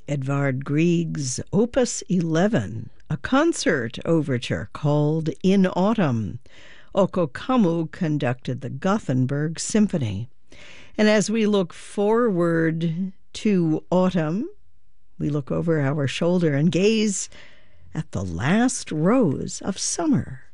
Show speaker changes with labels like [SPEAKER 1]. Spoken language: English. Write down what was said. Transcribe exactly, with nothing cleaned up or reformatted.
[SPEAKER 1] Edvard Grieg's Opus eleven, a concert overture called In Autumn. Oko Kamu conducted the Gothenburg Symphony. And as we look forward to autumn, we look over our shoulder and gaze at the last rose of summer.